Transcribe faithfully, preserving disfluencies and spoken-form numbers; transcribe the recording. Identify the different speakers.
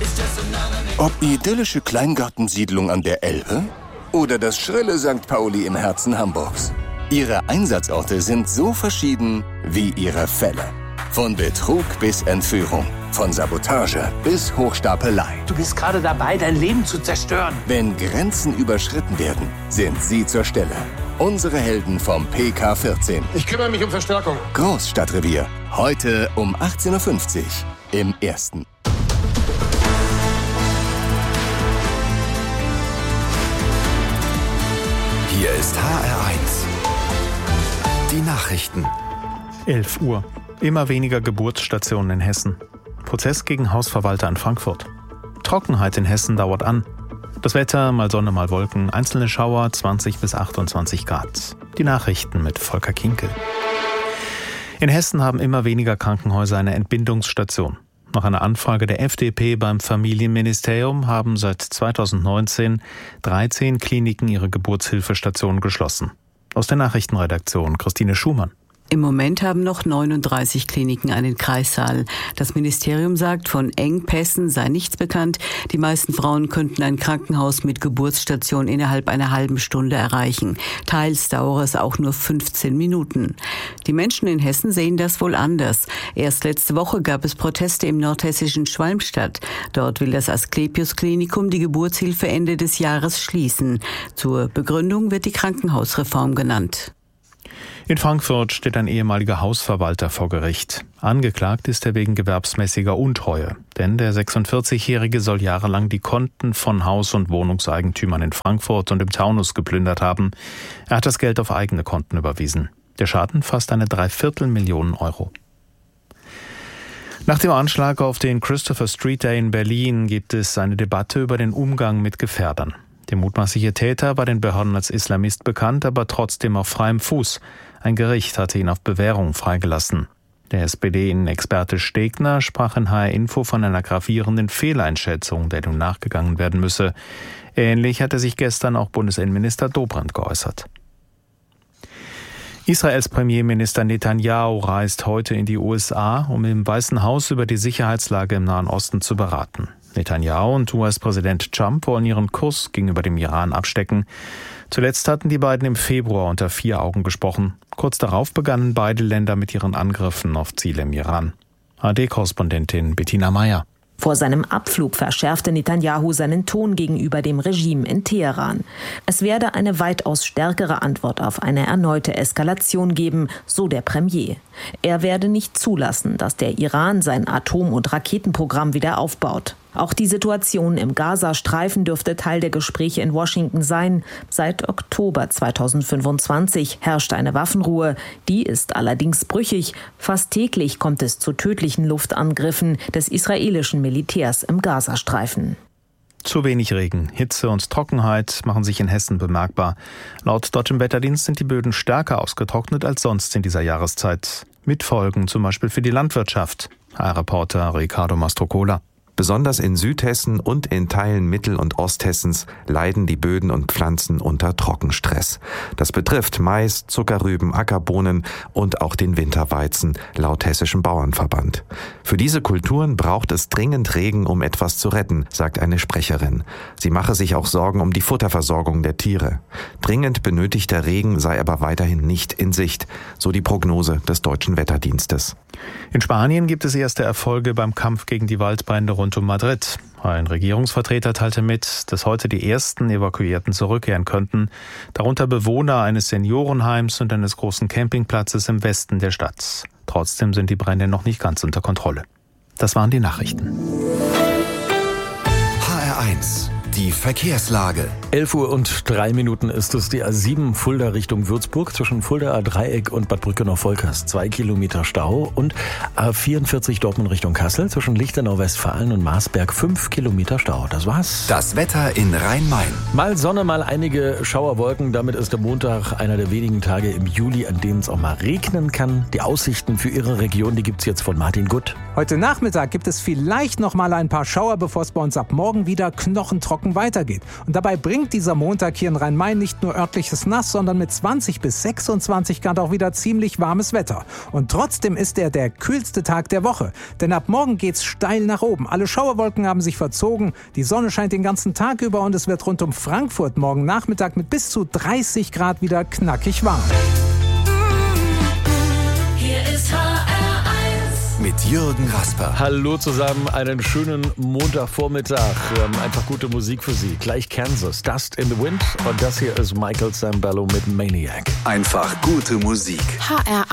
Speaker 1: Ob idyllische Kleingartensiedlung an der Elbe oder das schrille Sankt Pauli im Herzen Hamburgs. Ihre Einsatzorte sind so verschieden wie ihre Fälle. Von Betrug bis Entführung, von Sabotage bis Hochstapelei.
Speaker 2: Du bist gerade dabei, dein Leben zu zerstören.
Speaker 1: Wenn Grenzen überschritten werden, sind sie zur Stelle. Unsere Helden vom P K vierzehn.
Speaker 3: Ich kümmere mich um Verstärkung.
Speaker 1: Großstadtrevier. Heute um achtzehn Uhr fünfzig im Ersten.
Speaker 4: Hier ist H R eins. Die Nachrichten.
Speaker 5: elf Uhr. Immer weniger Geburtsstationen in Hessen. Prozess gegen Hausverwalter in Frankfurt. Trockenheit in Hessen dauert an. Das Wetter, mal Sonne, mal Wolken, einzelne Schauer, zwanzig bis achtundzwanzig Grad. Die Nachrichten mit Volker Kinkel. In Hessen haben immer weniger Krankenhäuser eine Entbindungsstation. Nach einer Anfrage der F D P beim Familienministerium haben seit zweitausendneunzehn dreizehn Kliniken ihre Geburtshilfestationen geschlossen. Aus der Nachrichtenredaktion Christine Schumann.
Speaker 6: Im Moment haben noch neununddreißig Kliniken einen Kreissaal. Das Ministerium sagt, von Engpässen sei nichts bekannt. Die meisten Frauen könnten ein Krankenhaus mit Geburtsstation innerhalb einer halben Stunde erreichen. Teils dauere es auch nur fünfzehn Minuten. Die Menschen in Hessen sehen das wohl anders. Erst letzte Woche gab es Proteste im nordhessischen Schwalmstadt. Dort will das Asklepios-Klinikum die Geburtshilfe Ende des Jahres schließen. Zur Begründung wird die Krankenhausreform genannt.
Speaker 5: In Frankfurt steht ein ehemaliger Hausverwalter vor Gericht. Angeklagt ist er wegen gewerbsmäßiger Untreue. Denn der sechsundvierzigjährige soll jahrelang die Konten von Haus- und Wohnungseigentümern in Frankfurt und im Taunus geplündert haben. Er hat das Geld auf eigene Konten überwiesen. Der Schaden fasst eine Dreiviertelmillion Euro. Nach dem Anschlag auf den Christopher Street Day in Berlin gibt es eine Debatte über den Umgang mit Gefährdern. Der mutmaßliche Täter war den Behörden als Islamist bekannt, aber trotzdem auf freiem Fuß. Ein Gericht hatte ihn auf Bewährung freigelassen. Der S P D-Innenexperte Stegner sprach in H R-Info von einer gravierenden Fehleinschätzung, der nun nachgegangen werden müsse. Ähnlich hatte sich gestern auch Bundesinnenminister Dobrindt geäußert. Israels Premierminister Netanyahu reist heute in die U S A, um im Weißen Haus über die Sicherheitslage im Nahen Osten zu beraten. Netanyahu und U S-Präsident Trump wollen ihren Kurs gegenüber dem Iran abstecken. Zuletzt hatten die beiden im Februar unter vier Augen gesprochen. Kurz darauf begannen beide Länder mit ihren Angriffen auf Ziele im Iran. A R D-Korrespondentin Bettina Meyer.
Speaker 7: Vor seinem Abflug verschärfte Netanyahu seinen Ton gegenüber dem Regime in Teheran. Es werde eine weitaus stärkere Antwort auf eine erneute Eskalation geben, so der Premier. Er werde nicht zulassen, dass der Iran sein Atom- und Raketenprogramm wieder aufbaut. Auch die Situation im Gazastreifen dürfte Teil der Gespräche in Washington sein. Seit Oktober zweitausendfünfundzwanzig herrscht eine Waffenruhe. Die ist allerdings brüchig. Fast täglich kommt es zu tödlichen Luftangriffen des israelischen Militärs im Gazastreifen.
Speaker 5: Zu wenig Regen, Hitze und Trockenheit machen sich in Hessen bemerkbar. Laut Deutschem Wetterdienst sind die Böden stärker ausgetrocknet als sonst in dieser Jahreszeit. Mit Folgen zum Beispiel für die Landwirtschaft. H R-Reporter Ricardo Mastrocola.
Speaker 8: Besonders in Südhessen und in Teilen Mittel- und Osthessens leiden die Böden und Pflanzen unter Trockenstress. Das betrifft Mais, Zuckerrüben, Ackerbohnen und auch den Winterweizen, laut Hessischem Bauernverband. Für diese Kulturen braucht es dringend Regen, um etwas zu retten, sagt eine Sprecherin. Sie mache sich auch Sorgen um die Futterversorgung der Tiere. Dringend benötigter Regen sei aber weiterhin nicht in Sicht, so die Prognose des Deutschen Wetterdienstes.
Speaker 5: In Spanien gibt es erste Erfolge beim Kampf gegen die Waldbrände rund um Madrid. Ein Regierungsvertreter teilte mit, dass heute die ersten Evakuierten zurückkehren könnten, darunter Bewohner eines Seniorenheims und eines großen Campingplatzes im Westen der Stadt. Trotzdem sind die Brände noch nicht ganz unter Kontrolle. Das waren die Nachrichten.
Speaker 4: H R eins. Die Verkehrslage.
Speaker 9: elf Uhr und drei Minuten ist es, die A sieben Fulda Richtung Würzburg zwischen Fuldaer Dreieck und Bad Brückenau-Volkers. Zwei Kilometer Stau und A vierundvierzig Dortmund Richtung Kassel zwischen Lichtenau-Westfalen und Marsberg. Fünf Kilometer Stau. Das war's.
Speaker 4: Das Wetter in Rhein-Main.
Speaker 9: Mal Sonne, mal einige Schauerwolken. Damit ist der Montag einer der wenigen Tage im Juli, an denen es auch mal regnen kann. Die Aussichten für Ihre Region, die gibt's jetzt von Martin Gutt.
Speaker 10: Heute Nachmittag gibt es vielleicht noch mal ein paar Schauer, bevor es bei uns ab morgen wieder knochentrocken
Speaker 3: trocken weitergeht. Und dabei bringt dieser Montag hier in Rhein-Main nicht nur örtliches Nass, sondern mit zwanzig bis sechsundzwanzig Grad auch wieder ziemlich warmes Wetter. Und trotzdem ist er der kühlste Tag der Woche. Denn ab morgen geht's steil nach oben. Alle Schauerwolken haben sich verzogen, die Sonne scheint den ganzen Tag über und es wird rund um Frankfurt morgen Nachmittag mit bis zu dreißig Grad wieder knackig warm.
Speaker 10: Hier ist H R eins
Speaker 4: mit Jürgen Rasper.
Speaker 9: Hallo zusammen, einen schönen Montagvormittag. Wir haben einfach gute Musik für Sie. Gleich Kansas, Dust in the Wind. Und das hier ist Michael Sambello mit Maniac.
Speaker 4: Einfach gute Musik.
Speaker 10: H R